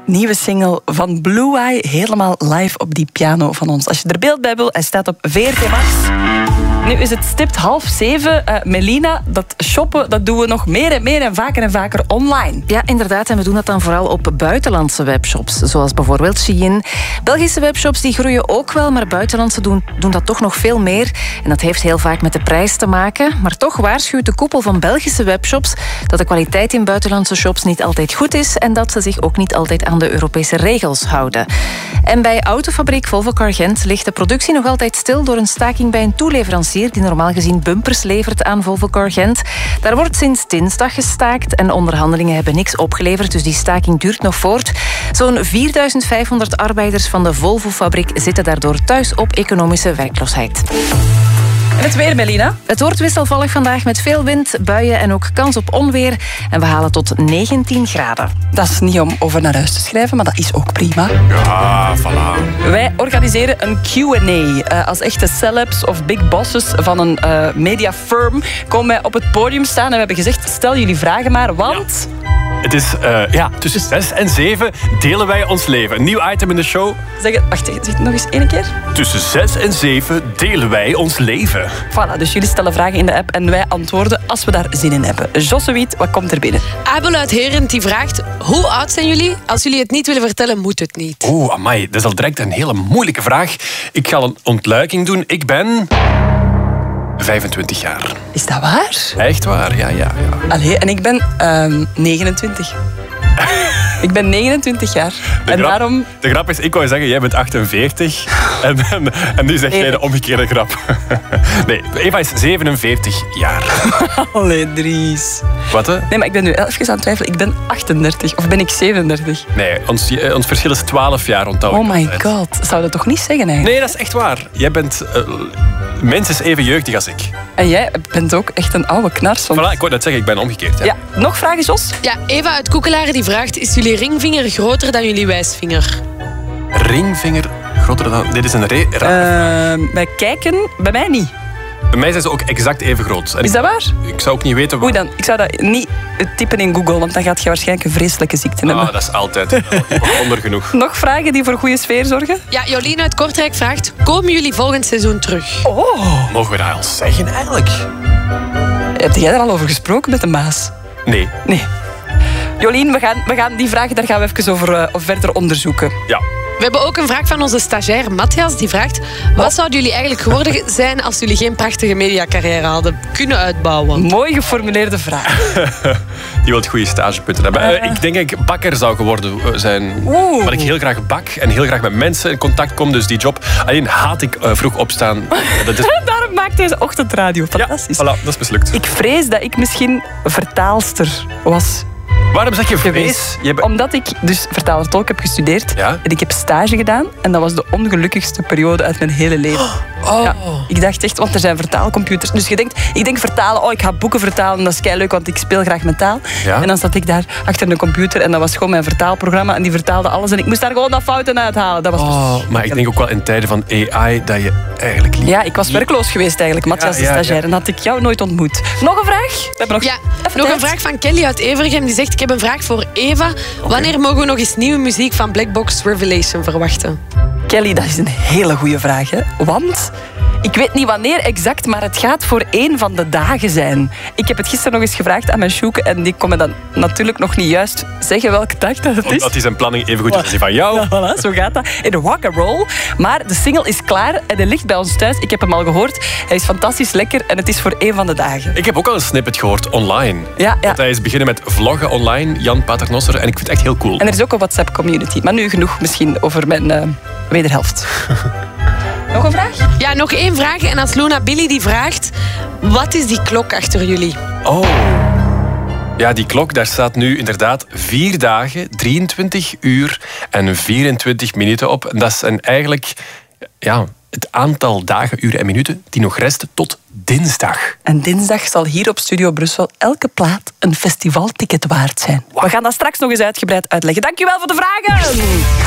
nieuwe single van Blue Eye. Helemaal live op die piano van ons. Als je er beeld bij wil, hij staat op VRT Max. Nu is het stipt 6:30. Melina, dat shoppen dat doen we nog meer en vaker online. Ja, inderdaad. En we doen dat dan vooral op buitenlandse webshops. Zoals bijvoorbeeld Shein. Belgische webshops die groeien ook wel, maar buitenlandse doen dat toch nog veel meer. En dat heeft heel vaak met de prijs te maken. Maar toch waarschuwt de koepel van Belgische webshops dat de kwaliteit in buitenlandse shops niet altijd goed is en dat ze zich ook niet altijd aan de Europese regels houden. En bij autofabriek Volvo Car Gent ligt de productie nog altijd stil door een staking bij een toeleverancier die normaal gezien bumpers levert aan Volvo Car Gent. Daar wordt sinds dinsdag gestaakt en onderhandelingen hebben niks opgeleverd, dus die staking duurt nog voort. Zo'n 4.500 arbeiders van de Volvo-fabriek zitten daardoor thuis op economische werkloosheid. En het weer, Melina? Het wordt wisselvallig vandaag met veel wind, buien en ook kans op onweer. En we halen tot 19 graden. Dat is niet om over naar huis te schrijven, maar dat is ook prima. Ja, voilà. Wij organiseren een Q&A. Als echte celebs of big bosses van een mediafirm komen wij op het podium staan en we hebben gezegd, stel jullie vragen maar, want... Ja. Het is tussen 6 en 7 delen wij ons leven. Een nieuw item in de show. Zeg het nog eens één keer. Tussen 6 en 7 delen wij ons leven. Voilà, dus jullie stellen vragen in de app en wij antwoorden als we daar zin in hebben. Jossewiet, wat komt er binnen? Abel uit Herent die vraagt, hoe oud zijn jullie? Als jullie het niet willen vertellen, moet het niet. Oeh, amai, dat is al direct een hele moeilijke vraag. Ik ga een ontluiking doen. Ik ben 25 jaar. Is dat waar? Echt waar, ja. Allee, en ik ben 29. Ik ben 29 jaar. Daarom... De grap is, ik wou zeggen, jij bent 48. en nu zeg jij de omgekeerde grap. Nee, Eva is 47 jaar. Allee, Dries. Wat, hè? Nee, maar ik ben nu even aan het twijfelen. Ik ben 38. Of ben ik 37? Nee, ons verschil is 12 jaar, onthoud ik. Oh my god. Zou dat toch niet zeggen, eigenlijk? Nee, dat is echt waar. Jij bent minstens even jeugdig als ik. En jij bent ook echt een oude knars. Voilà, ik wou net zeggen, ik ben omgekeerd. Ja. Nog vragen, Jos? Ja, Eva uit Koekelaren die vraagt, is jullie ringvinger groter dan jullie wijsvinger? Ringvinger groter dan... Dit is een bij kijken, bij mij niet. Bij mij zijn ze ook exact even groot. En is dat waar? Ik zou ook niet weten... Oei dan, ik zou dat niet typen in Google, want dan gaat je waarschijnlijk een vreselijke ziekte hebben. Dat is altijd onder genoeg. Nog vragen die voor goede sfeer zorgen? Ja, Jolien uit Kortrijk vraagt, komen jullie volgend seizoen terug? Oh. Mogen we dat al zeggen, eigenlijk? Heb jij er al over gesproken met de Maas? Nee. Jolien, we gaan die vragen, daar gaan we even over verder onderzoeken. Ja. We hebben ook een vraag van onze stagiair Matthias. Die vraagt, wat zouden jullie eigenlijk geworden zijn als jullie geen prachtige mediacarrière hadden kunnen uitbouwen? Mooi geformuleerde vraag. Die wilt goede stagepunten hebben. Ik denk dat ik bakker zou geworden zijn. Maar ik heel graag bak en heel graag met mensen in contact kom. Dus die job. Alleen haat ik vroeg opstaan. Daarom maakt deze ochtendradio. Fantastisch. Ja, voilà, dat is mislukt. Ik vrees dat ik misschien vertaalster was. Waarom zeg je vrees? Omdat ik dus vertaler-tolk heb gestudeerd. Ja? En ik heb stage gedaan. En dat was de ongelukkigste periode uit mijn hele leven. Oh. Ja, ik dacht echt, want er zijn vertaalcomputers. Dus ik denk vertalen, ik ga boeken vertalen. Dat is keileuk, want ik speel graag met taal. Ja? En dan zat ik daar achter een computer. En dat was gewoon mijn vertaalprogramma. En die vertaalde alles. En ik moest daar gewoon dat fouten uithalen. Dat was maar ik denk ook wel in tijden van AI dat je eigenlijk niet... Ja, ik was werkloos geweest eigenlijk, Matthias de stagiair. En had ik jou nooit ontmoet. Nog een vraag? We hebben nog een vraag van Kelly uit Evergem. Die zegt, ik heb een vraag voor Eva. Wanneer mogen we nog eens nieuwe muziek van Black Box Revelation verwachten? Kelly, dat is een hele goede vraag. Hè? Want ik weet niet wanneer exact, maar het gaat voor één van de dagen zijn. Ik heb het gisteren nog eens gevraagd aan mijn sjoeke en die kon me dan natuurlijk nog niet juist zeggen welke dag dat het is. Omdat hij zijn planning even goed is als die van jou. Ja, voilà, zo gaat dat. In de rock'n'roll. Maar de single is klaar en hij ligt bij ons thuis. Ik heb hem al gehoord. Hij is fantastisch lekker en het is voor één van de dagen. Ik heb ook al een snippet gehoord online. Ja. Want hij is beginnen met vloggen online, Jan Paternosser. En ik vind het echt heel cool. En er is ook een WhatsApp-community. Maar nu genoeg misschien over mijn wederhelft. Nog een vraag? Ja, nog één vraag. En als Luna Billy die vraagt, wat is die klok achter jullie? Oh. Ja, die klok, daar staat nu inderdaad 4 dagen, 23 uur en 24 minuten op. En dat is eigenlijk het aantal dagen, uren en minuten die nog resten tot dinsdag. En dinsdag zal hier op Studio Brussel elke plaat een festivalticket waard zijn. Wow. We gaan dat straks nog eens uitgebreid uitleggen. Dankjewel voor de vragen!